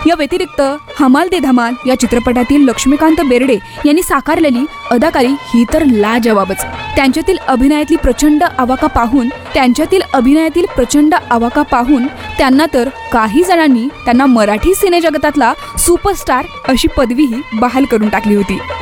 या व्यतिरिक्त हमाल दे धमाल या चित्रपटातील लक्ष्मीकांत बेर्डे यांनी साकारलेली अदाकारी ही तर लाजवाबच. त्यांच्यातील अभिनयातील प्रचंड आवाका पाहून त्यांना तर काही जणांनी त्यांना मराठी सिनेजगतातला सुपरस्टार अशी पदवीही बहाल करून टाकली होती.